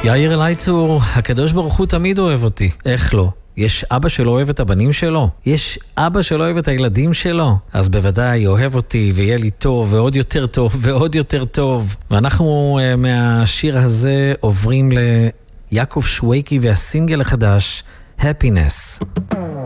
יאיר אלייצור, הקדוש ברוך הוא תמיד אוהב אותי. איך לא? יש אבא שלא אוהב את הבנים שלו? יש אבא שלא אוהב את הילדים שלו? אז בוודאי אוהב אותי ויהיה לי טוב ועוד יותר טוב ועוד יותר טוב. ואנחנו מהשיר הזה עוברים ליעקב שויקי והסינגל החדש, Happiness.